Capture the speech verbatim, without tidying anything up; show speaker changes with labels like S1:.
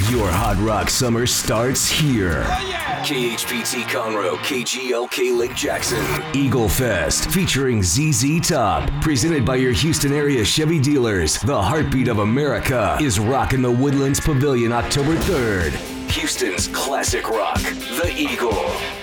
S1: Your hot rock summer starts here.
S2: Oh, yeah.
S1: K H P T Conroe, K G L K Lake Jackson. Eagle Fest featuring Z Z Top. Presented by your Houston area Chevy dealers. The heartbeat of America is rocking the Woodlands Pavilion October third. Houston's classic rock, The Eagle.